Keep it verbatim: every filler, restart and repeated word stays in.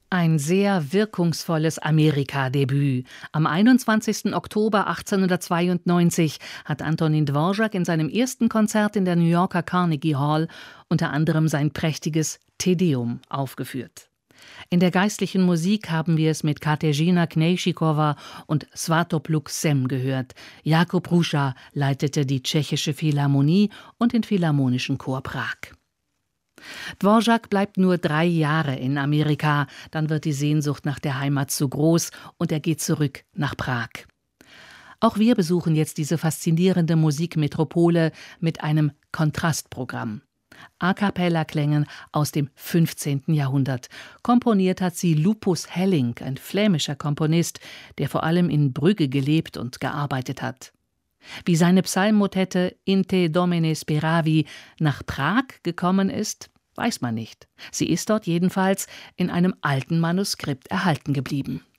Ein sehr wirkungsvolles Amerika-Debüt. Am einundzwanzigsten Oktober achtzehnhundertzweiundneunzig hat Antonín Dvořák in seinem ersten Konzert in der New Yorker Carnegie Hall unter anderem sein prächtiges Te Deum aufgeführt. In der geistlichen Musik haben wir es mit Kateřina Kněžíková und Svatopluk Sem gehört. Jakub Hruša leitete die Tschechische Philharmonie und den Philharmonischen Chor Prag. Dvořák bleibt nur drei Jahre in Amerika, dann wird die Sehnsucht nach der Heimat zu groß und er geht zurück nach Prag. Auch wir besuchen jetzt diese faszinierende Musikmetropole mit einem Kontrastprogramm. A-cappella-Klängen aus dem fünfzehnten Jahrhundert. Komponiert hat sie Lupus Helling, ein flämischer Komponist, der vor allem in Brügge gelebt und gearbeitet hat. Wie seine Psalmmotette In te Domine speravi nach Prag gekommen ist, weiß man nicht. Sie ist dort jedenfalls in einem alten Manuskript erhalten geblieben.